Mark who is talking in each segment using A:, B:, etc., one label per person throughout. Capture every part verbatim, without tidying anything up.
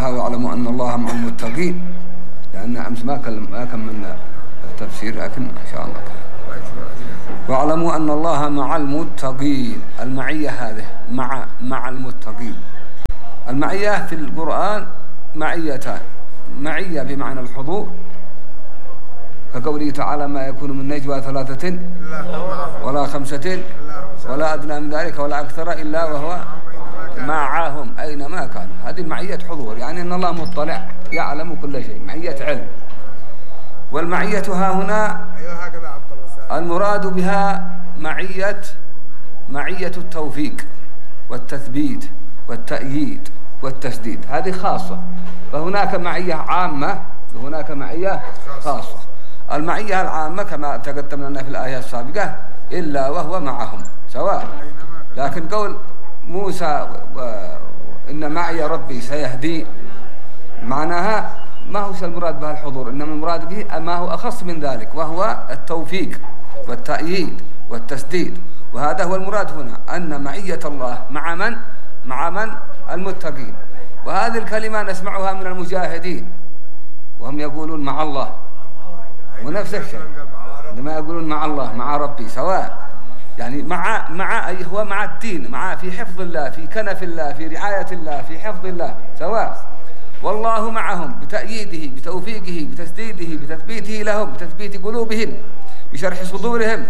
A: قبلها واعلموا أن الله مع المتقين، لأن أمس ما ما كملنا التفسير لكن إن شاء الله. واعلموا أن الله مع المتقين، المعية هذه مع مع المتقين. المعية في القرآن معيتان، معية بمعنى الحضور كقوله تعالى ما يكون من نجوى ثلاثة ولا خمسة ولا أدنى من ذلك ولا أكثر إلا وهو معهم أينما كانوا. هذه معية حضور، يعني أن الله مطلع يعلم كل شيء، معية علم. والمعية ها هنا المراد بها معية معية التوفيق والتثبيت والتأييد والتسديد، هذه خاصة. فهناك معية عامة وهناك معية خاصة. المعية العامة كما تقدم لنا في الآية السابقة إلا وهو معهم سواء. لكن قول موسى إن معي ربي سيهدي معناها ما هو المراد به الحضور، إنما المراد به ما هو أخص من ذلك وهو التوفيق والتأييد والتسديد. وهذا هو المراد هنا، أن معية الله مع من؟ مع من؟ المتقين. وهذه الكلمة نسمعها من المجاهدين وهم يقولون مع الله، ونفس الشيء عندما يقولون مع الله مع ربي سواء، يعني مع مع أي هو مع الدين، مع في حفظ الله، في كنف الله، في رعاية الله، في حفظ الله سواء. والله معهم بتأييده بتوفيقه بتسديده بتثبيته لهم بتثبيت قلوبهم بشرح صدورهم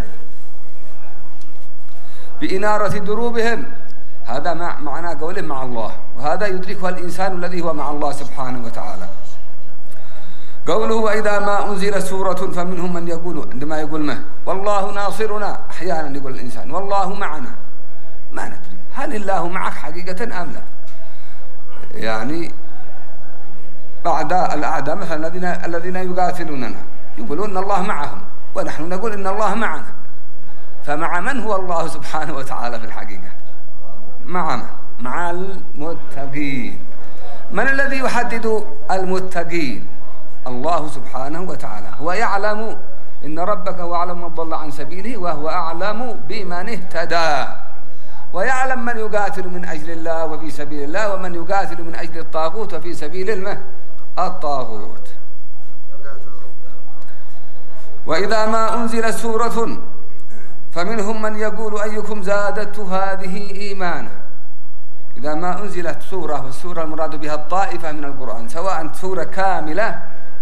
A: بإنارة دروبهم. هذا معنى قوله مع الله، وهذا يدركه الإنسان الذي هو مع الله سبحانه وتعالى. قوله وإذا ما أنزل سورة فمنهم من يقول، عندما يقول ما والله ناصرنا، أحيانا يقول الإنسان والله معنا، ما ندري هل الله معك حقيقة أم لا. يعني بعد الأعداء مثلا الذين الذين يقاتلوننا يقولون إن الله معهم، ونحن نقول إن الله معنا. فمع من هو الله سبحانه وتعالى في الحقيقة؟ مع من؟ مع المتقين. من الذي يحدد المتقين؟ الله سبحانه وتعالى. هو يعلم إن ربك هو أعلم من ضل عن سبيله وهو أعلم بمن اهتدى، ويعلم من يقاتل من أجل الله وفي سبيل الله ومن يقاتل من أجل الطاغوت وفي سبيل المه الطاغوت. وإذا ما أنزل سورة فمنهم من يقول أيكم زادت هذه إيمانا. إذا ما أنزلت سورة، والسورة المراد بها الطائفة من القرآن، سواء سورة كاملة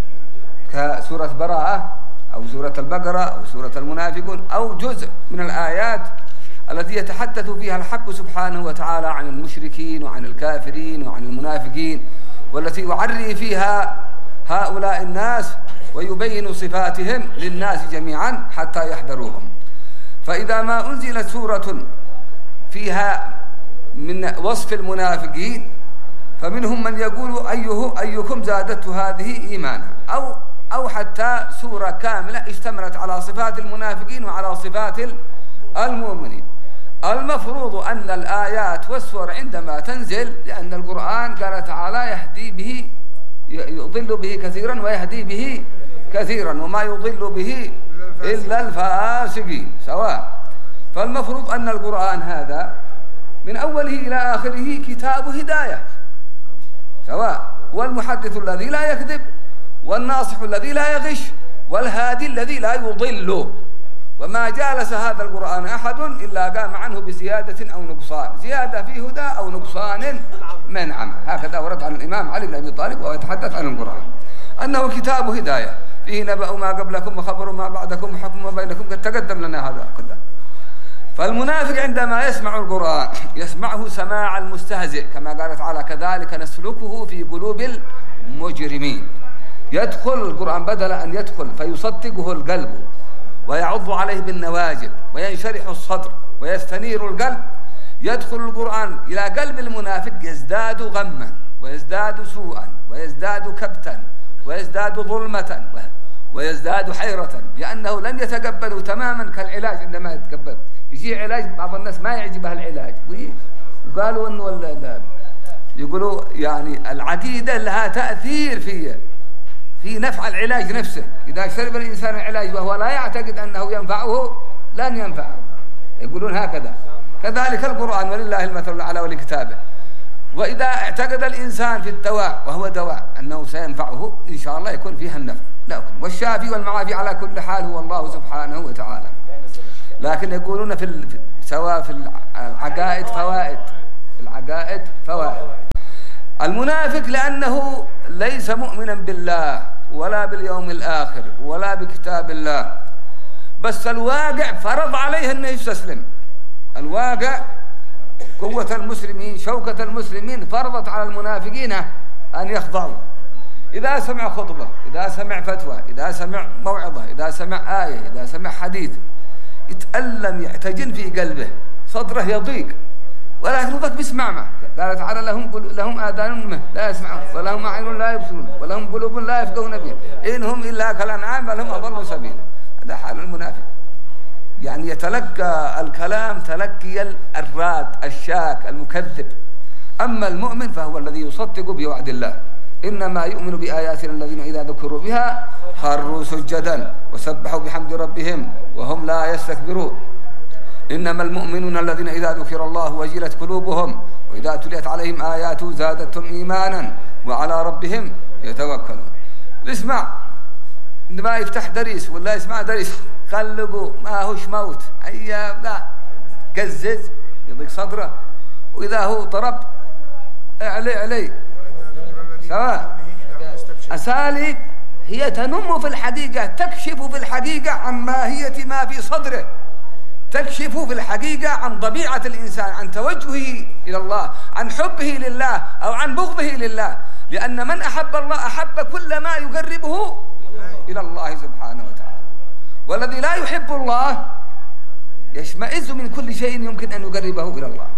A: كسورة براءة أو سورة البقرة أو سورة المنافقون، أو جزء من الآيات التي يتحدث فيها الحق سبحانه وتعالى عن المشركين وعن الكافرين وعن المنافقين، والتي يعري فيها هؤلاء الناس ويبين صفاتهم للناس جميعا حتى يحذروهم. فإذا ما أنزلت سورة فيها من وصف المنافقين فمنهم من يقول أيه أيكم زادت هذه إيمانا، أو أو حتى سورة كاملة اشتملت على صفات المنافقين وعلى صفات المؤمنين. المفروض أن الآيات والسور عندما تنزل، لأن القرآن قال تعالى يهدي به يضل به كثيرا ويهدي به كثيرا وما يضل به إلا الفاسقين سواء. فالمفروض أن القرآن هذا من أوله إلى آخره كتاب هداية سواء، والمحدث الذي لا يكذب والناصح الذي لا يغش والهادي الذي لا يضل. وما جالس هذا القرآن أحد إلا قام عنه بزيادة أو نقصان، زيادة في هدى أو نقصان من عمى. هكذا ورد عن الإمام علي بن أبي طالب وهو يتحدث عن القرآن أنه كتاب هداية فيه نبأ ما قبلكم وخبر ما بعدكم وحكم ما بينكم، قد تقدم لنا هذا كله. فالمنافق عندما يسمع القرآن يسمعه سماع المستهزئ، كما قال تعالى كذلك نسلكه في قلوب المجرمين. يدخل القرآن بدل أن يدخل فيصدقه القلب ويعض عليه بالنواجذ وينشرح الصدر ويستنير القلب، يدخل القرآن إلى قلب المنافق يزداد غما ويزداد سوءا ويزداد كبتا ويزداد ظلمة ويزداد حيرة، لأنه لن يتقبله تماما كالعلاج. عندما يتقبل يجي علاج بعض الناس ما يعجبها العلاج، وقالوا أنه يقولوا يعني العقيدة لها تأثير في في نفع العلاج نفسه. إذا شرب الإنسان العلاج وهو لا يعتقد أنه ينفعه لن ينفعه، يقولون هكذا. كذلك القرآن ولله المثل الأعلى ولكتابه. وإذا اعتقد الإنسان في الدواء وهو دواء أنه سينفعه إن شاء الله يكون فيها النفع، لا. والشافي والمعافي على كل حال هو الله سبحانه وتعالى. لكن يقولون في ال... سواء في العقائد فوائد، في العقائد فوائد. المنافق لأنه ليس مؤمنا بالله ولا باليوم الآخر ولا بكتاب الله، بس الواقع فرض عليه أنه يستسلم. الواقع قوة المسلمين، شوكة المسلمين فرضت على المنافقين أن يخضعوا. إذا سمع خطبة، إذا سمع فتوى، إذا سمع موعظة، إذا سمع آية، إذا سمع حديث، يتألم، يحتجن في قلبه، صدره يضيق، ولكن ذاك بيسمع معه. قال تعالى: لهم لهم آذان لا يسمعون ولهم أعين لا يبصرون ولهم قلوب لا يفقهون بها إن هم إلا كالأنعام بل هم أضل سبيلا. هذا حال المنافق، يعني يتلقى الكلام تلقي الراد الشاك المكذب. أما المؤمن فهو الذي يصدق بوعد الله. إنما يؤمن بآياتنا الذين إذا ذكروا بها خروا سجدا وسبحوا بحمد ربهم وهم لا يستكبرون. إنما المؤمنون الذين إذا ذكر الله وجلت قلوبهم وإذا تليت عليهم آياته زادتهم إيمانا وعلى ربهم يتوكلون. اسمع، ما يفتح دريس ولا يسمع دريس قلبه ما هوش موت، هيا لا قزز يضيق صدره، وإذا هو طرب علي علي سواء. أساليب هي تنم في الحقيقة، تكشف في الحقيقة عن ماهية ما في صدره، تكشف في الحقيقة عن طبيعة الإنسان، عن توجهه إلى الله، عن حبه لله أو عن بغضه لله. لأن من أحب الله أحب كل ما يقربه إلى الله سبحانه وتعالى، والذي لا يحب الله يشمئز من كل شيء يمكن أن يقربه إلى الله،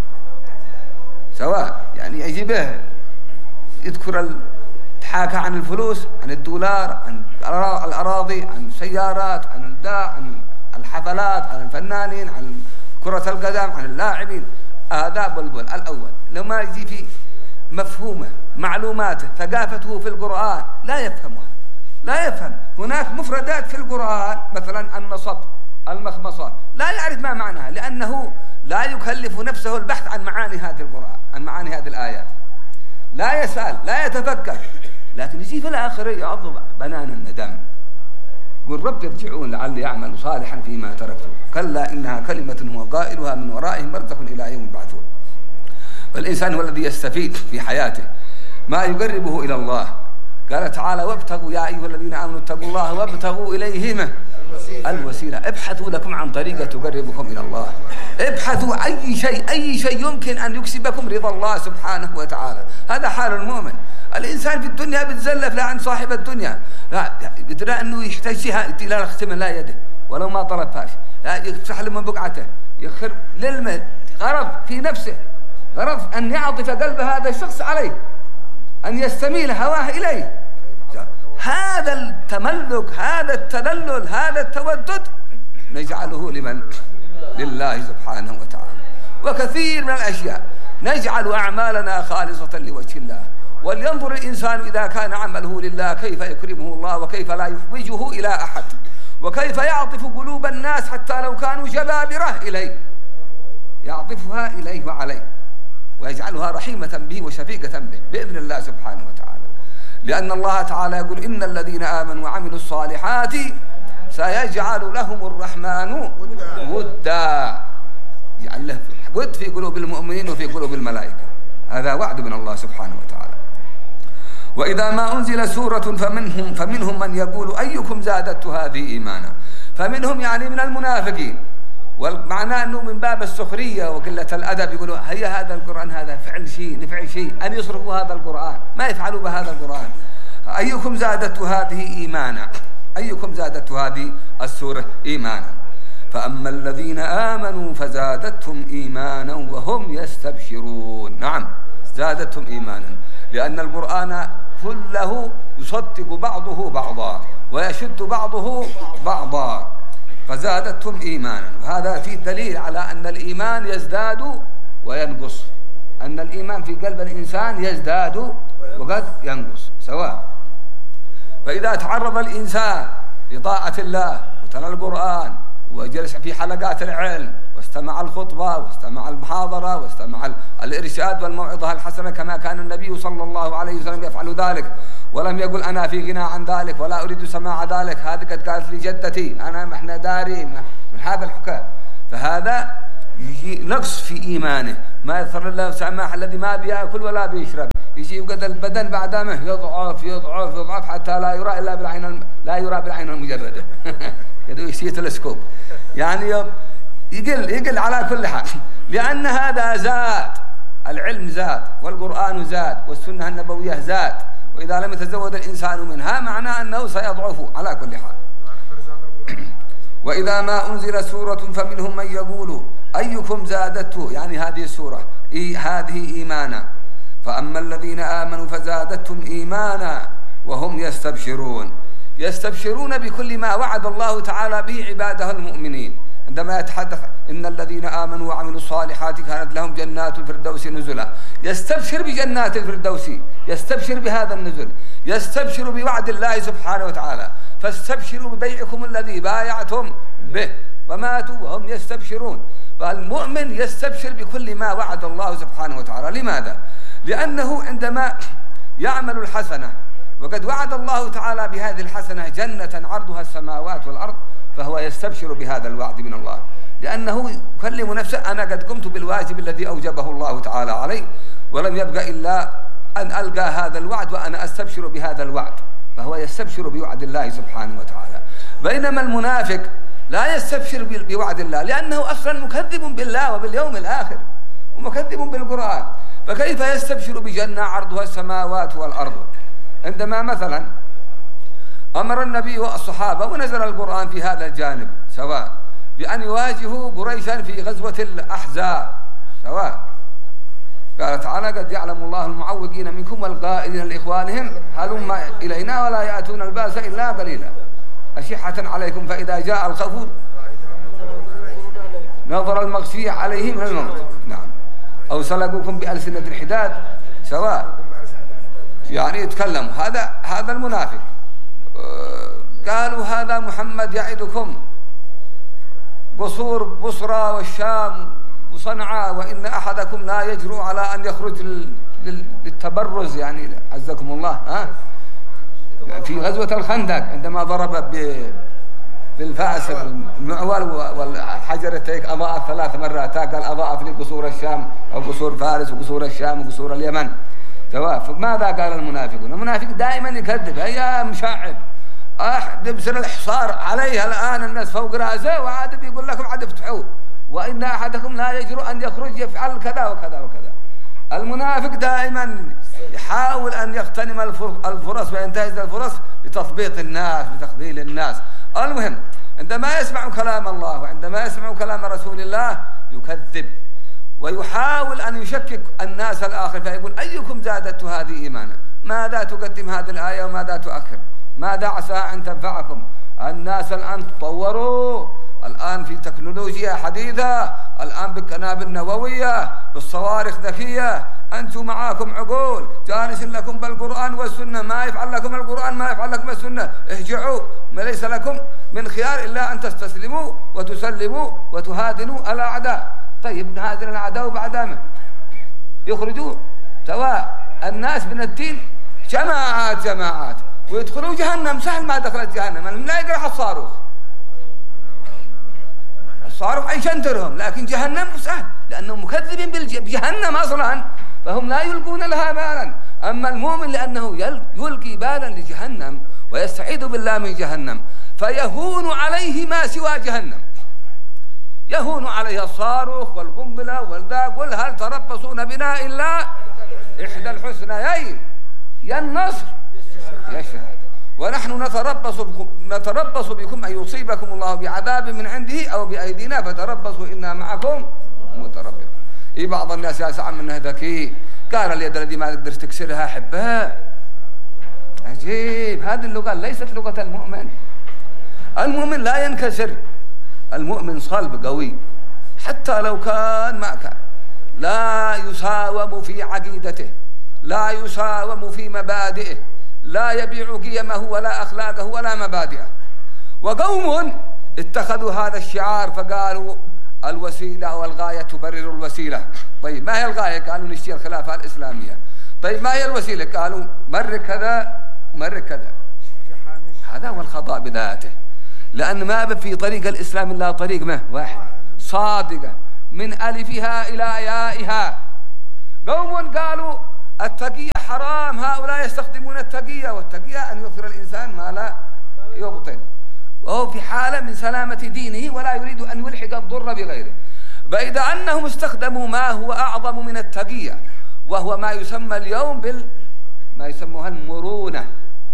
A: سواء يعني يجيبه يذكر تحاكى عن الفلوس، عن الدولار، عن الأراضي، عن السيارات، عن الداء، عن الحفلات، عن الفنانين، عن كرة القدم، عن اللاعبين. هذا بلبل الأول. لما يجي في مفهومه، معلوماته، ثقافته في القرآن لا يفهمها، لا يفهم. هناك مفردات في القرآن مثلا النصب، المخمصة، لا يعرف ما معناها، لأنه لا يكلف نفسه البحث عن معاني هذه القرآن، عن معاني هذه الآيات، لا يسأل، لا يتفكر. لكن يجي في الآخر يعض بنان الندم، يقول: رب ارجعون لعلي أعمل صالحا فيما تركته كلا إنها كلمة هو قائلها من ورائهم برزخ إلى يوم يبعثون. فالإنسان هو الذي يستفيد في حياته ما يقربه إلى الله. قال تعالى: وابتغوا يا أيها الذين آمنوا اتقوا الله وابتغوا إليه الوسيلة. ابحثوا لكم عن طريقة تقربكم إلى الله، ابحثوا أي شيء، أي شيء يمكن أن يكسبكم رضا الله سبحانه وتعالى. هذا حال المؤمن. الإنسان في الدنيا بتزلف لا عن صاحب الدنيا، لا يدرى أنه يحتاج شيء إلى اختم لا يده ولو ما طلب فاش، لا يفتح له من بقعته، يخر للمه، غرض في نفسه، غرض أن يعطف قلب هذا الشخص عليه، أن يستميل هواه إليه. هذا التملك، هذا التذلل، هذا التودد نجعله لمن؟ لله سبحانه وتعالى. وكثير من الأشياء نجعل أعمالنا خالصة لوجه الله، ولينظر الإنسان إذا كان عمله لله كيف يكرمه الله، وكيف لا يحوجه إلى أحد، وكيف يعطف قلوب الناس حتى لو كانوا جبابرة إليه، يعطفها إليه وعليه، ويجعلها رحيمة به وشفيقة به بإذن الله سبحانه وتعالى. لأن الله تعالى يقول: إن الذين آمنوا وعملوا الصالحات سيجعل لهم الرحمن ودا، يجعل له ود في قلوب المؤمنين وفي قلوب الملائكة. هذا وعد من الله سبحانه وتعالى. وإذا ما أنزل سورة فمنهم فمنهم من يقول أيكم زادت هذه إيمانا. فمنهم يعني من المنافقين، والمعنى أنه من باب السخرية وقلة الأدب يقولوا: هيا هذا القرآن هذا فعل شيء نفعل شيء، أن يصرفوا هذا القرآن، ما يفعلوا بهذا القرآن. أيكم زادت هذه إيمانا، أيكم زادت هذه السورة إيمانا. فأما الذين آمنوا فزادتهم إيمانا وهم يستبشرون. نعم، زادتهم إيمانا، لأن القرآن كله يصدق بعضه بعضا ويشد بعضه بعضا، فزادتهم إيمانا. وهذا فيه دليل على أن الإيمان يزداد وينقص، أن الإيمان في قلب الإنسان يزداد وقد ينقص سواء. فإذا تعرض الإنسان لطاعة الله وتلا القرآن وجلس في حلقات العلم واستمع الخطبة واستمع المحاضرة واستمع الإرشاد والموعظة الحسنة كما كان النبي صلى الله عليه وسلم يفعل ذلك، ولم يقل أنا في غنى عن ذلك ولا أريد سماع ذلك، هذه قد قالت لي جدتي، أنا ما احنا دارين من هذا الحكاية. فهذا يجي نقص في إيمانه، ما يظهر الله سماح الذي ما بيأكل ولا بيشرب، يجي وقد البدن بعد ما يضعف يضعف يضعف حتى لا يرى إلا بالعين لا يرى بالعين المجردة كده يصير تلسكوب، يعني يقل يقل على كل حال، لأن هذا زاد، العلم زاد والقرآن زاد والسنة النبوية زاد، وإذا لم يتزود الإنسان منها معناه أنه سيضعف على كل حال. وإذا ما أنزل سورة فمنهم من يقول أيكم زادته، يعني هذه السورة إيه هذه إيمانا، فأما الذين آمنوا فزادتهم إيمانا وهم يستبشرون، يستبشرون بكل ما وعد الله تعالى به عباده المؤمنين، عندما يتحدث إن الذين آمنوا وعملوا الصالحات كانت لهم جنات الفردوس نزلا، يستبشر بجنات الفردوس، يستبشر بهذا النزل، يستبشر بوعد الله سبحانه وتعالى، فاستبشروا ببيعكم الذي بايعتم به وماتوا وهم يستبشرون. فالمؤمن يستبشر بكل ما وعد الله سبحانه وتعالى. لماذا؟ لأنه عندما يعمل الحسنة وقد وعد الله تعالى بهذه الحسنة جنة عرضها السماوات والأرض، فهو يستبشر بهذا الوعد من الله، لأنه يكلم نفسه أنا قد قمت بالواجب الذي أوجبه الله تعالى علي، ولم يبقى إلا أن ألقى هذا الوعد وأنا أستبشر بهذا الوعد، فهو يستبشر بوعد الله سبحانه وتعالى. بينما المنافق لا يستبشر بوعد الله، لأنه أصلا مكذب بالله وباليوم الآخر ومكذب بالقرآن، فكيف يستبشر بجنة عرضها السماوات والأرض؟ عندما مثلا أمر النبي والصحابة ونزل القرآن في هذا الجانب سواء بأن يواجهوا قريشا في غزوة الأحزاب سواء، قال تعالى قد يعلم الله المعوقين منكم والقائلين لإخوانهم هلم إلينا ولا يأتون الباس إلا قليلا أشحة عليكم فإذا جاء الخوف نظر المغشي عليهم من الموت، نعم، أو سلقوكم بألسنة الحداد سواء، يعني يتكلم هذا هذا المنافق. قالوا هذا محمد يعدكم قصور بصرى والشام وصنعاء وإن أحدكم لا يجرؤ على أن يخرج للتبرز، يعني عزكم الله، ها في غزوة الخندق عندما ضرب بالفأس المعول والحجر التيك أضاءت ثلاث مرات، قال أضاءت لي قصور الشام أو قصور فارس وقصور الشام وقصور اليمن سواء. فماذا قال المنافقون؟ المنافق دائما يكذب، هيا مشاعب أحد بسر الحصار عليه الآن الناس فوق رأسه وعاد بيقول لكم عاد افتحوه وإن أحدكم لا يجرؤ أن يخرج يفعل كذا وكذا وكذا. المنافق دائما يحاول أن يغتنم الفرص وينتهز الفرص لتثبيط الناس لتخذيل الناس. المهم عندما يسمع كلام الله وعندما يسمع كلام رسول الله يكذب ويحاول أن يشكك الناس الآخر، فيقول أيكم زادت هذه إيمانا، ماذا تقدم هذه الآية وماذا تؤخر، ماذا عسى أن تنفعكم. الناس الآن تطوروا، الآن في تكنولوجيا حديثة، الآن بالقنابل النووية بالصواريخ ذكية، أنتم معاكم عقول جالس لكم بالقرآن والسنة، ما يفعل لكم القرآن ما يفعل لكم السنة، ارجعوا، ما ليس لكم من خيار إلا أن تستسلموا وتسلموا وتهادنوا الأعداء. طيب نهادن الأعداء وبعدها يخرجوا سواء الناس من الدين جماعات جماعات ويدخلوا جهنم، سهل ما دخلت جهنم، لا يقرح الصاروخ، الصاروخ يشنترهم، لكن جهنم سهل لأنهم مكذبين بجهنم أصلا، فهم لا يلقون لها بالا. أما المؤمن لأنه يلقي بالا لجهنم ويستعيذ بالله من جهنم، فيهون عليه ما سوى جهنم، يهون عليه الصاروخ والقنبلة والذا. قل هل تربصون بنا إلا إحدى الحسنيين، يا النصر يا الشهادة، ونحن نتربص بكم, نتربص بكم أن يصيبكم الله بعذاب من عنده أو بأيدينا فتربصوا إنا معكم متربصون. إيه بعض الناس يا سعى منه ذكي قال اليد الذي ما تقدر تكسرها حبها. عجيب، هذه اللغة ليست لغة المؤمن. المؤمن لا ينكسر، المؤمن صلب قوي حتى لو كان ما كان، لا يساوم في عقيدته، لا يساوم في مبادئه، لا يبيع قيمه ولا أخلاقه ولا مبادئه. وقوم اتخذوا هذا الشعار فقالوا الوسيلة والغاية تبرر الوسيلة. طيب ما هي الغاية؟ قالوا نشتري الخلافة الإسلامية. طيب ما هي الوسيلة؟ قالوا مر كذا مر كذا. هذا هو الخطأ بذاته، لأن ما في طريق الإسلام إلا طريق ما واحد صادقة من ألفها إلى يائها. قوم قالوا التقية حرام، هؤلاء يستخدمون التقية، والتقية أن يظهر الإنسان ما لا يبطن، وهو في حالة من سلامة دينه ولا يريد أن يلحق الضر بغيره. فإذا أنهم استخدموا ما هو أعظم من التقية، وهو ما يسمى اليوم بال ما يسموها المرونة،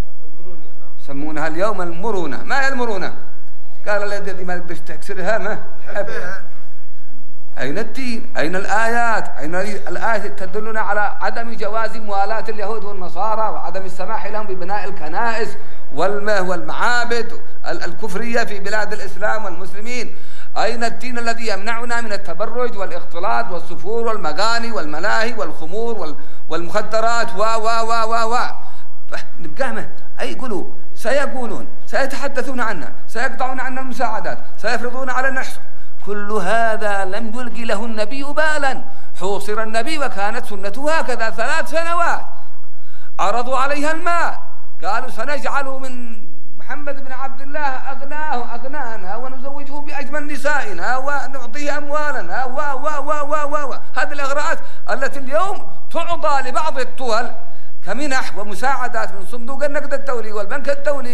A: يسمونها اليوم المرونة. ما هي المرونة؟ قال الذي ما تقدرش تكسرها ما حبها. أين الدين؟ أين الآيات؟ أين الآيات تدلنا على عدم جواز موالاة اليهود والنصارى وعدم السماح لهم ببناء الكنائس والمعابد الكفرية في بلاد الإسلام والمسلمين؟ أين الدين الذي يمنعنا من التبرج والاختلاط والسفور والمغاني والملاهي والخمور والمخدرات و و و و و نبقى أي يقولوا سيقولون سيتحدثون عنا، سيقطعون عنا المساعدات، سيفرضون علينا الحصر. كل هذا لم يلقي له النبي بالا. حوصر النبي وكانت سنته هكذا ثلاث سنوات. عرضوا عليها الماء، قالوا سنجعل من محمد بن عبد الله أغناه أغنانا ونزوجه بأجمل نسائنا ونعطيه أموالنا و و و و و هذه الإغراءات التي اليوم تعطى لبعض الدول كمنح ومساعدات من صندوق النقد الدولي والبنك الدولي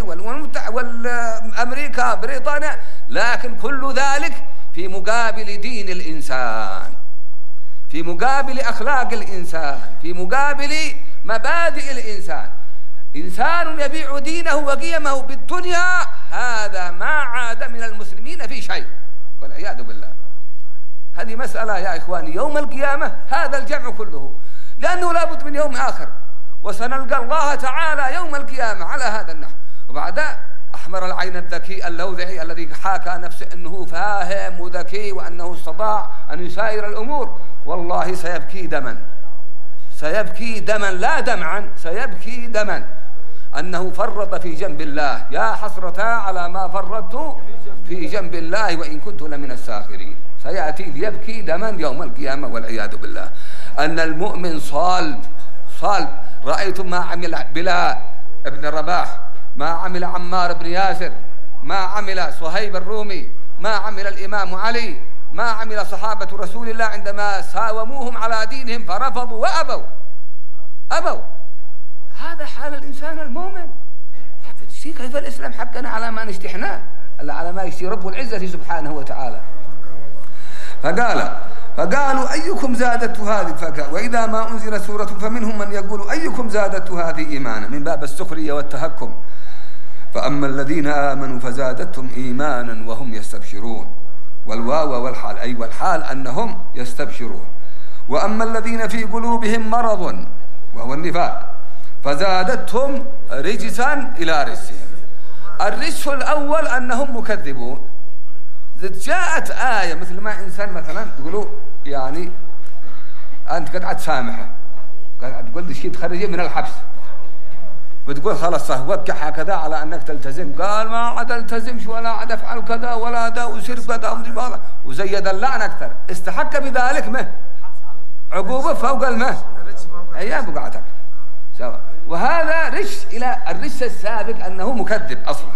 A: والأمريكا بريطانيا، لكن كل ذلك في مقابل دين الإنسان، في مقابل أخلاق الإنسان، في مقابل مبادئ الإنسان. إنسان يبيع دينه وقيمه بالدنيا، هذا ما عاد من المسلمين في شيء والعياذ بالله. هذه مسألة يا إخواني يوم القيامة هذا الجمع كله، لأنه لا بد من يوم آخر، وسنلقى الله تعالى يوم القيامة على هذا النحو. وبعد أحمر العين الذكي اللوذعي الذي حاكى نفسه أنه فاهم وذكي وأنه استطاع أن يساير الأمور، والله سيبكي دما، سيبكي دما لا دمعا، سيبكي دما أنه فرط في جنب الله. يا حسرة على ما فرطت في جنب الله وإن كنت لمن الساخرين. سيأتي ليبكي دما يوم القيامة والعياذ بالله. أن المؤمن صالب صالب. رأيتم ما عمل بلال ابن الرباح، ما عمل عمار بن ياسر، ما عمل صهيب الرومي، ما عمل الإمام علي، ما عمل صحابة رسول الله عندما ساوموهم على دينهم فرفضوا وأبوا أبوا. هذا حال الإنسان المؤمن. كيف الإسلام حقنا على ما نشتحناه، ألا على ما يشتي رب العزة سبحانه وتعالى. فقال فقالوا أيكم زادت هذه فكا وإذا ما أنزل سورة فمنهم من يقول أيكم زادت هذه إيمانا، من باب السخرية والتهكم. فأما الذين آمنوا فزادتهم إيمانا وهم يستبشرون. والواو والحال، أي والحال أنهم يستبشرون. وأما الذين في قلوبهم مرض وهو النفاق فزادتهم رجسا إلى رجسهم. الرجس الأول أنهم مكذبون. جاءت آية مثل ما إنسان مثلا تقولوا يعني أنت قد تسامحه، قد تقول شيء تخرجه من الحبس، بتقول خلاص وقع هكذا على أنك تلتزم. قال ما عاد التزمش ولا عاد أفعل كذا ولا دا وسير كذا وزيد اللعن أكثر. استحق بذلك مه عقوبة فوق المه هي بقعتك سواء. وهذا رجس إلى الرجس السابق أنه مكذب أصلا.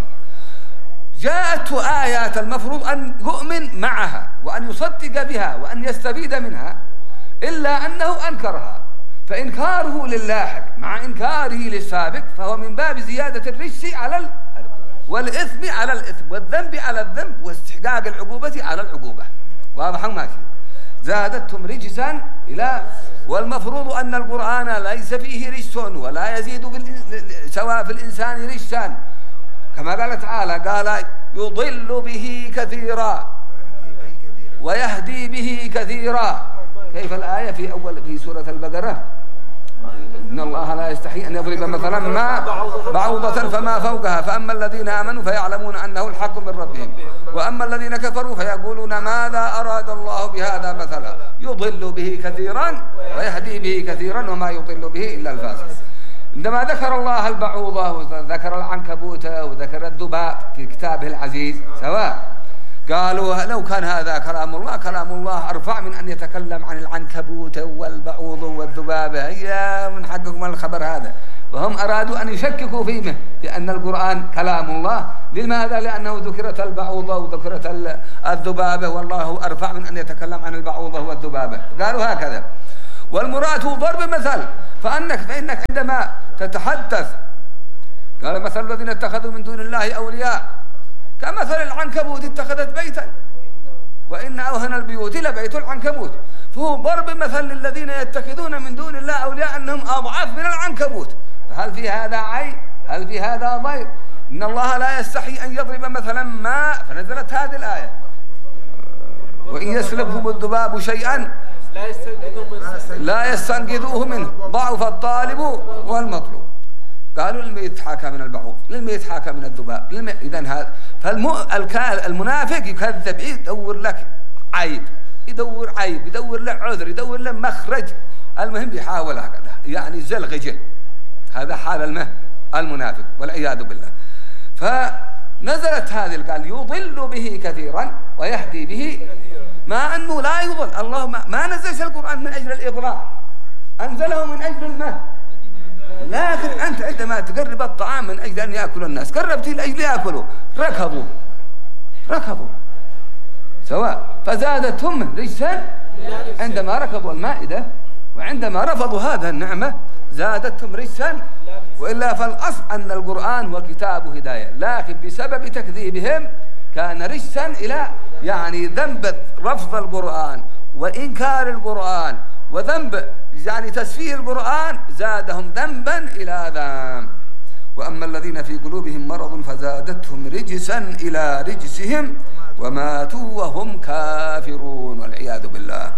A: جاءته آيات المفروض أن يؤمن معها وأن يصدق بها وأن يستفيد منها، إلا أنه أنكرها. فإنكاره للاحق مع إنكاره للسابق فهو من باب زيادة الرجس على ال... والإثم على الإثم والذنب على الذنب واستحقاق العقوبة على العقوبة. واضح ماشي؟ زادتهم رجسا إلى. والمفروض أن القرآن ليس فيه رجس ولا يزيد في سواء في الإنسان رجسا، كما قال تعالى قال يضل به كثيرا ويهدي به كثيرا. كيف الآية في أول في سورة البقرة؟ إن الله لا يستحي أن يضرب مثلا ما بعوضة فما فوقها فأما الذين آمنوا فيعلمون أنه الحق من ربهم وأما الذين كفروا فيقولون ماذا أراد الله بهذا مثلا يضل به كثيرا ويهدي به كثيرا وما يضل به إلا الفاسق. عندما ذكر الله البعوضة وذكر العنكبوت وذكر الذباب في كتابه العزيز سواء، قالوا لو كان هذا كلام الله كلام الله أرفع من أن يتكلم عن العنكبوت والبعوض والذبابة. يا من حقكم الخبر هذا. وهم أرادوا أن يشككوا فيه بأن القرآن كلام الله. لماذا؟ لأنه ذكرت البعوضة وذكرت الذبابة والله أرفع من أن يتكلم عن البعوضة والذبابة. قالوا هكذا. والمراد هو ضرب مثل. فأنك فإنك عندما تتحدث قال مثل الذين اتخذوا من دون الله أولياء كمثل العنكبوت اتخذت بيتا وإن أوهن البيوت لبيت العنكبوت. فهو ضرب مثل للذين يتخذون من دون الله أولياء أنهم أضعاف من العنكبوت. فهل في هذا عيب؟ هل في هذا ضير؟ إن الله لا يستحي أن يضرب مثلا ما. فنزلت هذه الآية وإن يسلبهم الذباب شيئا لا يستنقذوه منه ضعف الطالب والمطلوب. قالوا للمي يتحاكى من البعوض، للمي يتحاكى من الذباب، للمي إذن هذا. فالمنافق يكذب يدور لك عيب، يدور عيب، يدور له عذر، يدور له مخرج. المهم يحاول هكذا يعني زلغجه. هذا حال المه المنافق والعياذ بالله. فنزلت هذه قال يضل به كثيرا ويهدي به ما أنه لا يضل. الله ما نزلش القرآن من أجل الإضلاع، أنزله من أجل المه. لكن أنت عندما تقرب الطعام من أجل أن يأكل الناس قربته لأجل يأكلوا ركضوا ركضوا سواء فزادتهم رجسا عندما ركضوا المائدة وعندما رفضوا هذا النعمة زادتهم رجسا. وإلا فالأصل أن القرآن وكتاب هداية، لكن بسبب تكذيبهم كان رجسا إلى يعني ذنب رفض القرآن وإنكار القرآن وذنب يعني تسفيه القرآن زادهم ذنبا إلى ذنب. وأما الذين في قلوبهم مرض فزادتهم رجسا إلى رجسهم وماتوا وهم كافرون والعياذ بالله.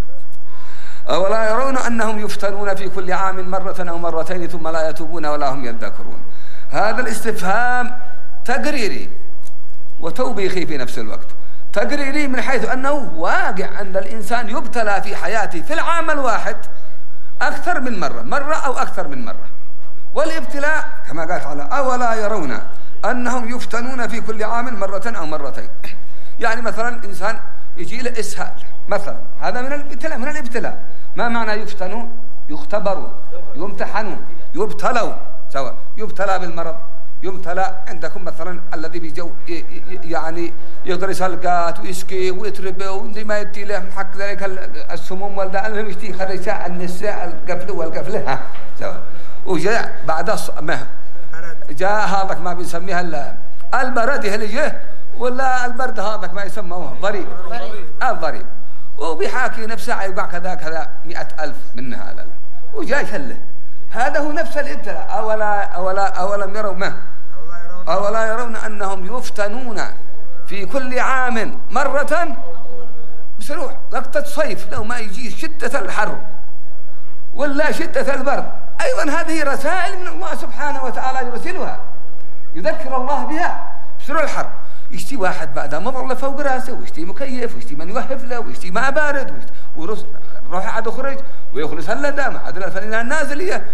A: أولا يرون أنهم يفتنون في كل عام مرة أو مرتين ثم لا يتوبون ولا هم يذكرون. هذا الاستفهام تقريري وتوبيخي في نفس الوقت. تقريري من حيث أنه واقع أن الإنسان يبتلى في حياته في العام الواحد أكثر من مرة، مرة أو أكثر من مرة. والابتلاء كما قال تعالى أولا يرون أنهم يفتنون في كل عام مرة أو مرتين. يعني مثلا إنسان يجي له إسهال مثلا، هذا من الابتلاء. من الابتلاء ما معنى يفتنوا؟ يختبروا، يمتحنوا، يبتلوا سواء. يبتلى بالمرض، يبتلى عندكم مثلا الذي بيجو يعني يغرس القات ويسكي ويتربه وندي ما يدي له حق ذلك السموم والدا. المهم يشتي خرجاء النساء القفل والقفله ها سواء. وجاء بعد ما جاء هذاك ما بنسميها البرد اللي جه ولا البرد هذاك ما يسموه ضريب الضريب. وبيحاكي نفسه يقع كذا كذا مئة ألف من هذا وجاي شله. هذا هو نفس الابتلاء. أولا أولا أولم يروا ما أولا يرون أنهم يفتنون في كل عام مرة. بسروح وقت الصيف لو ما يجي شدة الحر ولا شدة البرد أيضا هذه رسائل من الله سبحانه وتعالى يرسلها يذكر الله بها. بسروح الحر يشتي واحد بعد مظلة فوق راسه ويشتي مكيف ويشتي من يوهف له ويشتي ماء بارد ويروح عاد يخرج ويخلص هاللدى مع عدل الفنانة النازلية.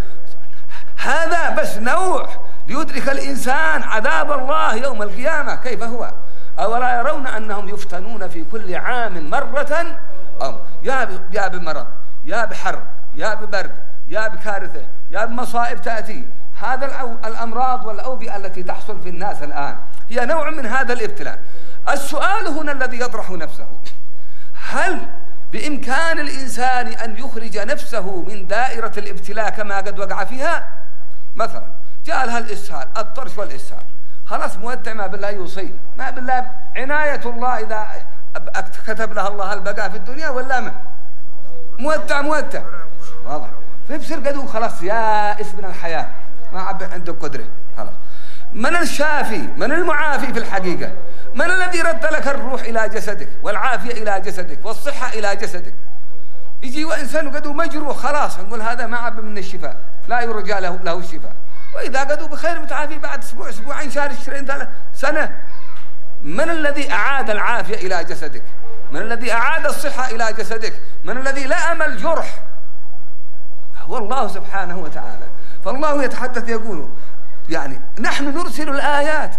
A: هذا بس نوع ليدرك الإنسان عذاب الله يوم القيامة كيف هو. أولا يرون أنهم يفتنون في كل عام مرة أو يا بمرض يا بحر يا ببرد يا بكارثة يا بمصائب تأتي. هذا الأمراض والأوبئة التي تحصل في الناس الآن هي نوع من هذا الابتلاء. السؤال هنا الذي يطرح نفسه هل بإمكان الإنسان أن يخرج نفسه من دائرة الابتلاء كما قد وقع فيها؟ مثلا جاء لها الإسهال الطرش والإسهال خلاص مودع ما بالله يوصي ما بالله عناية الله إذا كتب لها الله البقاء في الدنيا ولا ما مودع مودع واضح. فيبصر قدو خلاص يا اسم الحياة ما عب عنده قدرة خلاص. من الشافي من المعافي في الحقيقة؟ من الذي رد لك الروح إلى جسدك والعافية إلى جسدك والصحة إلى جسدك؟ يجي وإنسان قدو مجروح خلاص نقول هذا ما عب من الشفاء لا يرجى له, له الشفاء. وإذا قدو بخير متعافي بعد أسبوع أسبوعين شهر شهرين ثلاث سنة. من الذي أعاد العافية إلى جسدك؟ من الذي أعاد الصحة إلى جسدك؟ من الذي لأم الجرح؟ هو الله سبحانه وتعالى. فالله يتحدث يقول يعني نحن نرسل الآيات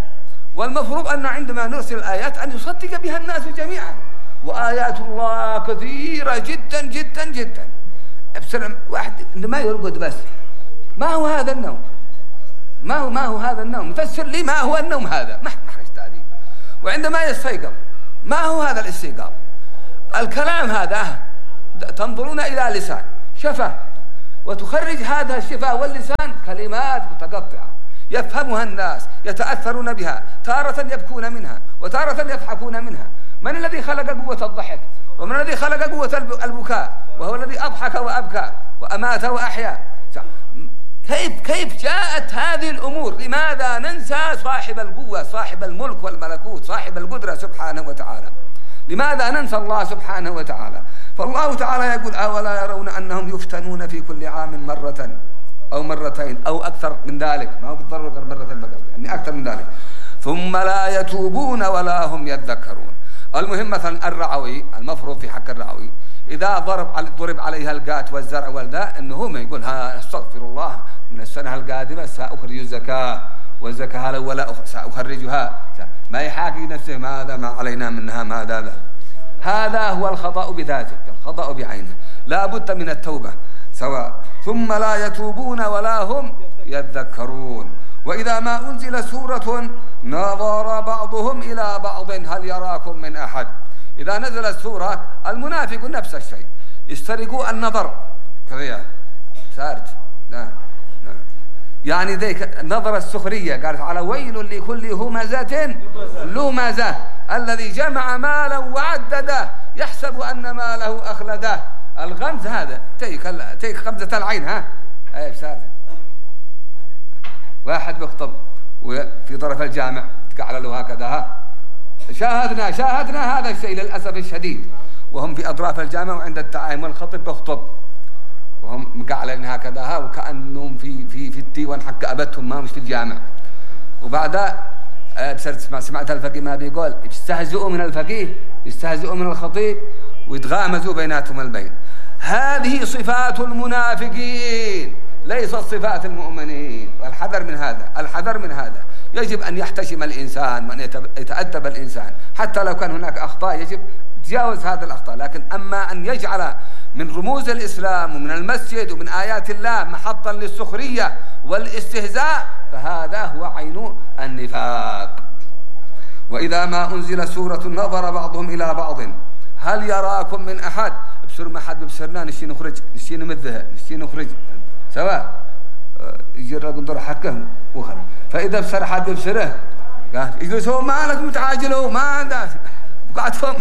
A: والمفروض أن عندما نرسل الآيات أن يصدق بها الناس جميعا، وآيات الله كثيرة جدا جدا جدا. ابصر واحد ما يرقد بس، ما هو هذا النوم؟ ما هو ما هو هذا النوم؟ فسر لي ما هو النوم هذا؟ ما محرج تعريف. وعندما يستيقظ ما هو هذا الاستيقاظ؟ الكلام هذا تنظرون إلى لسان شفة، وتخرج هذا الشفاه واللسان كلمات متقطعة يفهمها الناس، يتأثرون بها، تارة يبكون منها وتارة يضحكون منها. من الذي خلق قوة الضحك؟ ومن الذي خلق قوة البكاء؟ وهو الذي أضحك وأبكى وأمات وأحيا. كيف كيف جاءت هذه الأمور؟ لماذا ننسى صاحب القوة، صاحب الملك والملكوت، صاحب القدرة سبحانه وتعالى؟ لماذا ننسى الله سبحانه وتعالى؟ فالله تعالى يقول: أولا يرون أنهم يفتنون في كل عام مرة أو مرتين أو أكثر من ذلك، ما هو بالضرورة غير مرتين فقط، يعني أكثر من ذلك، ثم لا يتوبون ولا هم يذكرون. المهم مثلا الرعوي، المفروض في حق الرعوي إذا ضرب ضرب عليها القات والزرع والذا، إنه هو ما يقول: ها استغفر الله من السنة القادمة سأخرج الزكاة، والزكاة الأولى سأخرجها، ما يحاكي نفسه ماذا ما علينا منها ماذا ذا. هذا هو الخطأ بذاته، الخطأ بعينه، لا بد من التوبة سواء. ثم لا يتوبون ولا هم يذكرون. وإذا ما أنزل سورة نظر بعضهم إلى بعض هل يراكم من أحد. إذا نزلت سورة المنافق نفس الشيء، يسترقوا النظر كذا سارت لا لا يعني ذيك النظرة السخرية، قالت على ويل لكل همزة لمزة الذي جمع مالا وعدده يحسب أن ماله أخلده. الغمز هذا تيك تيك غمزة العين. ها ايش صار؟ واحد بيخطب وفي طرف الجامع تقعل له هكذا، ها شاهدنا شاهدنا هذا الشيء للأسف الشديد، وهم في أطراف الجامع وعند التعايم والخطب بيخطب وهم مقعلين هكذا، ها وكأنهم في في في الديوان حق أبتهم ما مش في الجامع. وبعدها بصرت سمعت الفقيه ما بيقول: يستهزئوا من الفقيه، يستهزئوا من الخطيب، ويتغامزوا بيناتهم البين. هذه صفات المنافقين ليست صفات المؤمنين، والحذر من هذا، الحذر من هذا. يجب أن يحتشم الإنسان وأن يتأدب الإنسان، حتى لو كان هناك أخطاء يجب تجاوز هذه الأخطاء. لكن أما أن يجعل من رموز الإسلام ومن المسجد ومن آيات الله محطا للسخرية والاستهزاء، فهذا هو عين النفاق. وإذا ما أنزل سورة نظر بعضهم إلى بعض هل يراكم من أحد. بسر ما حد ببصرنا نشي نخرج، نشي نمذها، نشي نخرج سواء يجرى قنطر حقه وخرج. فإذا بصر حد ببصره قال: اجلسوا مالك متعاجلوا ما ذا بقعتهم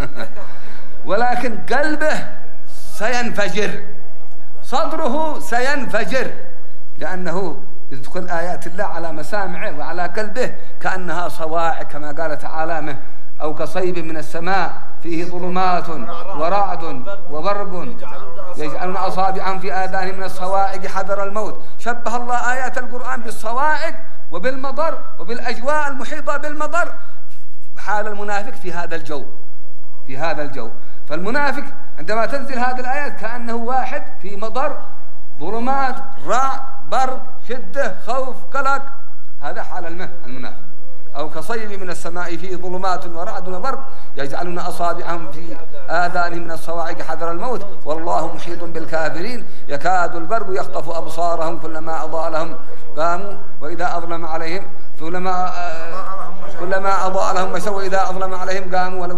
A: ولكن قلبه سينفجر، صدره سينفجر، لأنه يدخل آيات الله على مسامعه وعلى قلبه كأنها صواعق، كما قال تعالى: أو كصيب من السماء فيه ظلمات ورعد وبرق يجعلون أصابعهم في آذانهم من الصواعق حذر الموت. شبه الله آيات القرآن بالصواعق وبالمطر وبالأجواء المحيطة بالمطر. حال المنافق في هذا الجو، في هذا الجو. فالمنافق عندما تنزل هذه الآيات كأنه واحد في مطر، ظلمات، رعد، برق، شدة، خوف، قلق. هذا حال المنافق. أو كصيب من السماء فيه ظلمات ورعد وبرق يجعلون أصابعهم في آذانهم من الصواعق حذر الموت والله محيط بالكافرين يكاد البرق يخطف أبصارهم كلما أضاء لهم قاموا وإذا أظلم عليهم كلما كلما أضاء لهم مشوا وإذا أظلم عليهم قاموا ولو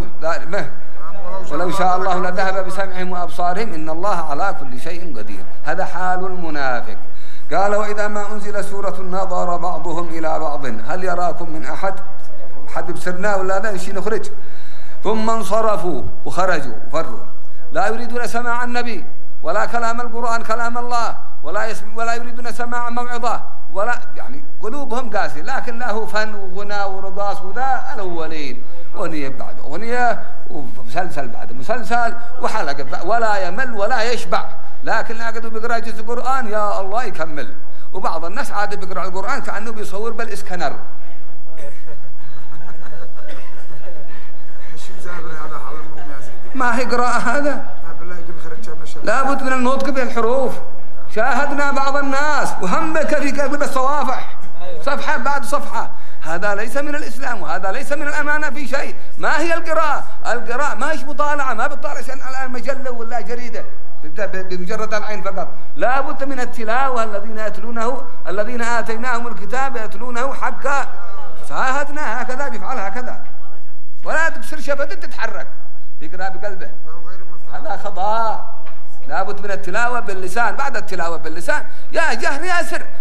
A: ولو شاء الله لذهب بسمعهم وأبصارهم إن الله على كل شيء قدير. هذا حال المنافق. قال: وإذا ما أنزل سورة نظر بعضهم إلى بعض هل يراكم من أحد. حد بسرنا ولا لا شيء نخرج. ثم انصرفوا وخرجوا وفروا، لا يريدون سماع النبي ولا كلام القرآن كلام الله، ولا يسم ولا يريدون سماع موعظة، ولا يعني قلوبهم قاسية. لكن له فن وغنى ورقص وذا الأولين، أغنية بعد أغنية ومسلسل بعد مسلسل وحلقة، ولا يمل ولا يشبع. لكن عقدوا بيقرأ جزء القرآن يا الله يكمل. وبعض الناس عاد بيقرأ القرآن كأنه بيصور بالإسكنر. ما هي قراءة هذا؟ لابد من النطق بالحروف. شاهدنا بعض الناس وهمك في قلب الصوافح صفحة بعد صفحة. هذا ليس من الإسلام وهذا ليس من الأمانة في شيء. ما هي القراءة؟ القراءة ما هيش مطالعة، ما بتطالع الآن مجلة ولا جريدة بمجرد العين فقط، لا بد من التلاوة. الذين يتلونه الذين آتيناهم الكتاب يتلونه حقا. شاهدنا هكذا بيفعل هكذا، ولا تبصر شفتك تتحرك يقرأ بقلبه، هذا خطأ. لا بد من التلاوة باللسان. بعد التلاوة باللسان يا جهر يا سر.